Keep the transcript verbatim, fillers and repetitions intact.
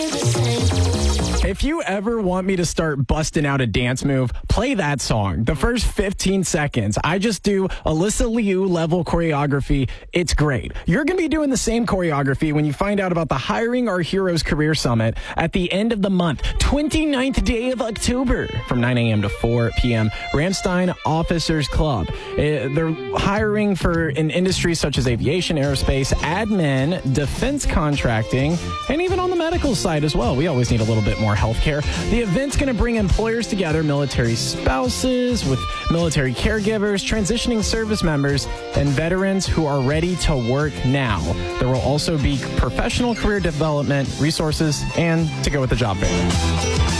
If you ever want me to start busting out a dance move, play that song. The first fifteen seconds, I just do Alyssa Liu level choreography. It's great. You're going to be doing the same choreography when you find out about the Hiring Our Heroes Career Summit at the end of the month, twenty-ninth day of October, from nine a.m. to four p.m. Ramstein Officers Club. Uh, they're hiring for in industries such as aviation, aerospace, admin, defense contracting, and even on the medical side as well. We always need a little bit more healthcare. The event's going to bring employers together, military spouses with military caregivers, transitioning service members, and veterans who are ready to work now. There will also be professional career development resources and to go with the job fair.